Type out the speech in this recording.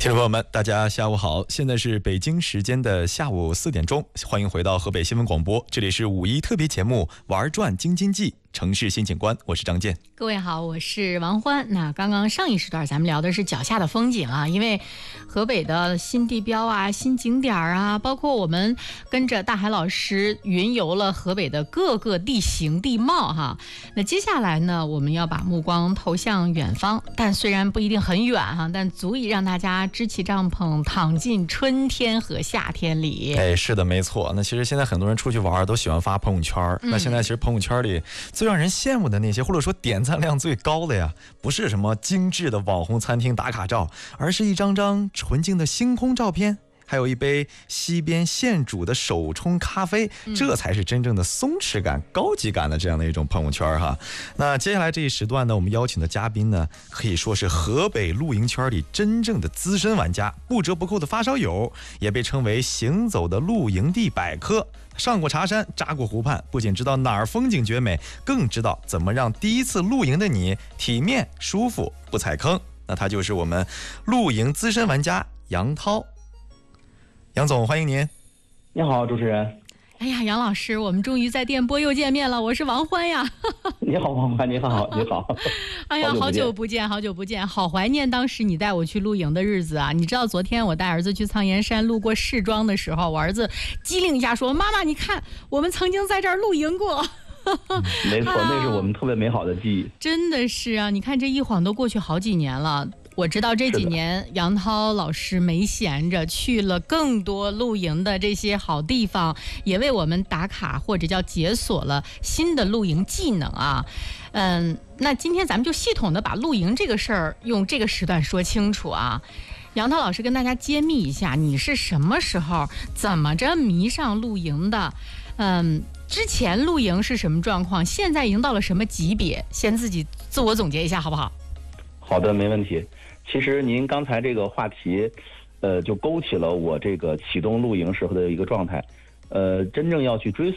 听众朋友们，大家下午好，现在是北京时间的下午4点钟，欢迎回到河北新闻广播，这里是5·1特别节目《玩转京津冀》。城市新景观，我是张健。 各位好，我是王欢。那刚刚上一时段咱们聊的是脚下的风景啊，因为河北的新地标啊、新景点啊，包括我们跟着大海老师云游了河北的各个地形地貌哈。那接下来呢，我们要把目光投向远方，但虽然不一定很远哈，但足以让大家支起帐篷，躺进春天和夏天里。 哎，是的，没错。那其实现在很多人出去玩都喜欢发朋友圈，那现在其实朋友圈里最让人羡慕的那些，或者说点赞量最高的呀，不是什么精致的网红餐厅打卡照，而是一张张纯净的星空照片，还有一杯西边现煮的手冲咖啡，这才是真正的松弛感、高级感的这样的一种朋友圈哈。那接下来这一时段呢，我们邀请的嘉宾呢，可以说是河北露营圈里真正的资深玩家，不折不扣的发烧友，也被称为行走的露营地百科。上过茶山，扎过湖畔，不仅知道哪儿风景绝美，更知道怎么让第一次露营的你体面舒服不踩坑。那他就是我们露营资深玩家杨涛。杨总，欢迎您。 你好，主持人。 哎呀，杨老师，我们终于在电波又见面了，我是王欢呀。 你好，王欢，你好，你好。 哎呀，好久不见，好久不见，好怀念当时你带我去露营的日子啊！你知道昨天我带儿子去苍岩山路过市庄的时候，我儿子机灵一下说：“妈妈，你看，我们曾经在这儿露营过。” 没错，那是我们特别美好的记忆。 真的是啊，你看这一晃都过去好几年了。我知道这几年杨涛老师没闲着，去了更多露营的这些好地方，也为我们打卡或者叫解锁了新的露营技能啊。那今天咱们就系统的把露营这个事儿用这个时段说清楚啊。杨涛老师跟大家揭秘一下，你是什么时候怎么着迷上露营的？之前露营是什么状况？现在已经到了什么级别？先自己自我总结一下好不好？ 好的，没问题。其实您刚才这个话题，就勾起了我这个启动露营时候的一个状态。真正要去追溯